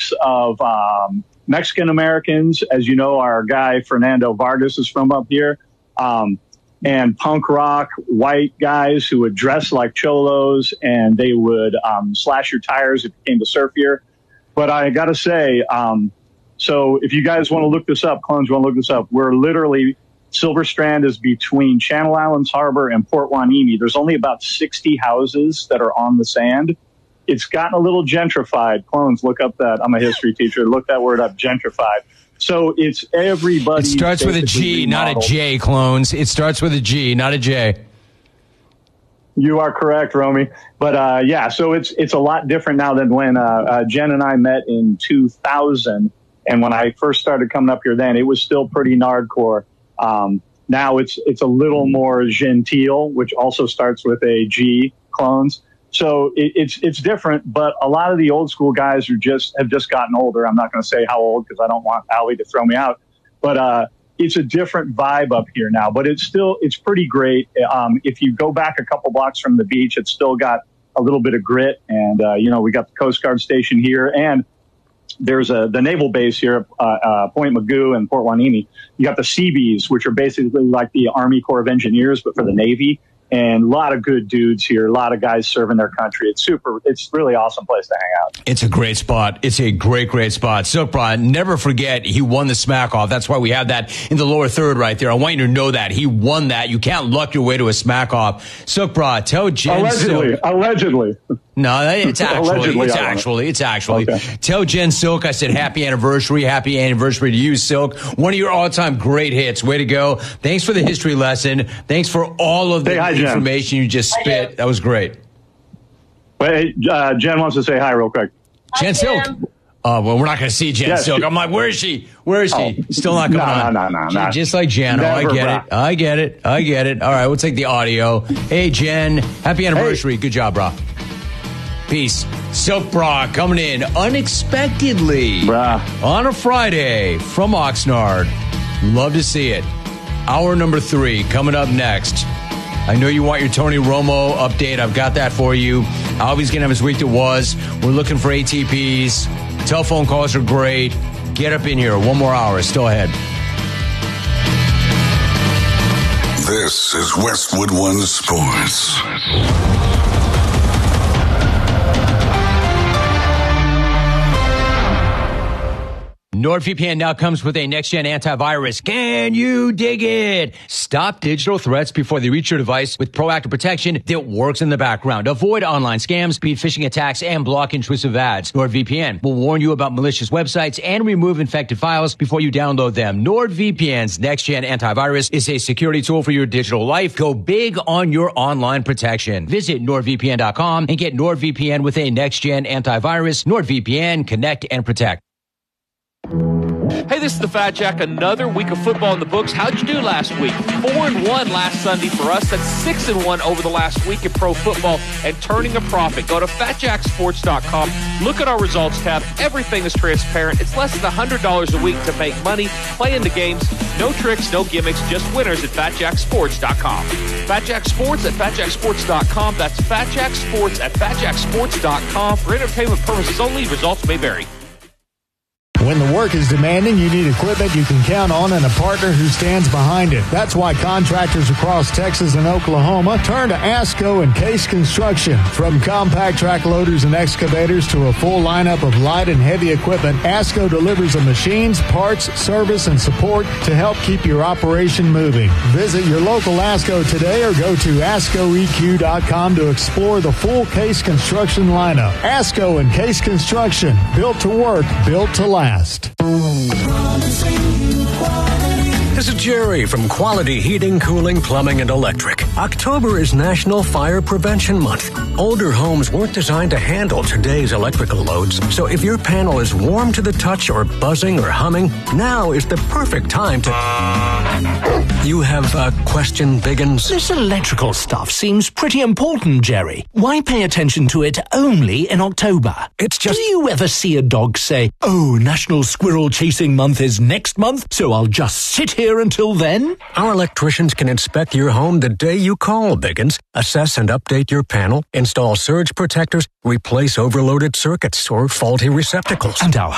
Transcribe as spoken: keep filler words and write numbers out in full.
mix of um, Mexican Americans. As you know, our guy Fernando Vargas is from up here. Um, and punk rock white guys who would dress like cholos, and they would um, slash your tires if you came to surf here. But I got to say, um, so if you guys want to look this up, clones want to look this up, we're literally, Silver Strand is between Channel Islands Harbor and Port Hueneme. There's only about sixty houses that are on the sand. It's gotten a little gentrified. Clones, look up that. I'm a history teacher. Look that word up, gentrified. So it's everybody. It starts with a G, remodeled. Not a J, Clones. It starts with a G, not a J. You are correct, Romy. But uh, yeah, so it's it's a lot different now than when uh, uh, Jen and I met in two thousand. And when I first started coming up here then, it was still pretty nardcore. Um, now it's it's a little more genteel, which also starts with a G, Clones. So it, it's it's different, but a lot of the old school guys are just have just gotten older. I'm not going to say how old because I don't want Allie to throw me out. But uh, it's a different vibe up here now. But it's still it's pretty great. Um, if you go back a couple blocks from the beach, it's still got a little bit of grit. And uh, you know, we got the Coast Guard station here, and there's a the naval base here, uh, uh, Point Mugu and Port Hueneme. You got the Seabees, which are basically like the Army Corps of Engineers, but for the Navy. And a lot of good dudes here, a lot of guys serving their country. It's super, it's really awesome place to hang out. It's a great spot. It's a great, great spot. Silk Bra, never forget he won the smack off. That's why we have that in the lower third right there. I want you to know that. He won that. You can't luck your way to a smack off. Silk Bra, tell Jen Allegedly, Silk. Allegedly. No, it's actually, it's actually, it's actually. Okay. Tell Jen Silk I said happy anniversary, happy anniversary to you, Silk. One of your all-time great hits. Way to go. Thanks for the history lesson. Thanks for all of the hey, hi, information Jen. You just spit. Hi, that was great. Wait, uh, Jen wants to say hi real quick. Hi, Jen Silk. Oh, well, we're not going to see Jen yes, Silk. I'm like, where is she? Where is she? Oh, Still not going no, on. No, no, no, no. Just like Jen. Oh, I get bra. it. I get it. I get it. All right, we'll take the audio. Hey, Jen. Happy anniversary. Hey. Good job, brah. Peace. Silk Bra coming in unexpectedly Bruh. on a Friday from Oxnard. Love to see it. Hour number three coming up next. I know you want your Tony Romo update. I've got that for you. Albie's going to have his week that was. We're looking for A T Ps. Telephone calls are great. Get up in here. One more hour. Still ahead. This is Westwood One Sports. NordVPN now comes with a next-gen antivirus. Can you dig it? Stop digital threats before they reach your device with proactive protection that works in the background. Avoid online scams, beat phishing attacks, and block intrusive ads. NordVPN will warn you about malicious websites and remove infected files before you download them. NordVPN's next-gen antivirus is a security tool for your digital life. Go big on your online protection. Visit nord V P N dot com and get NordVPN with a next-gen antivirus. NordVPN, connect and protect. Hey, this is the Fat Jack. Another week of football in the books. How'd you do last week? Four and one last Sunday for us. That's six and one over the last week in pro football and turning a profit. Go to fat jack sports dot com. Look at our results tab. Everything is transparent. It's less than one hundred dollars a week to make money. Play in the games. No tricks, no gimmicks, just winners at fat jack sports dot com. Fat Jack Sports at fat jack sports dot com. That's Fat Jack Sports at fat jack sports dot com. For entertainment purposes only, results may vary. When the work is demanding, you need equipment you can count on and a partner who stands behind it. That's why contractors across Texas and Oklahoma turn to ASCO and Case Construction. From compact track loaders and excavators to a full lineup of light and heavy equipment, ASCO delivers the machines, parts, service, and support to help keep your operation moving. Visit your local ASCO today or go to asco e q dot com to explore the full Case Construction lineup. ASCO and Case Construction, built to work, built to last. This is Jerry from Quality Heating, Cooling, Plumbing, and Electric. October is National Fire Prevention Month. Older homes weren't designed to handle today's electrical loads, so if your panel is warm to the touch or buzzing or humming, now is the perfect time to... You have a question, Biggins? This electrical stuff seems pretty important, Jerry. Why pay attention to it only in October? It's just... Do you ever see a dog say, oh, National Squirrel Chasing Month is next month, so I'll just sit here until then? Our electricians can inspect your home the day you call, Biggins, assess and update your panel, install surge protectors, replace overloaded circuits or faulty receptacles. And our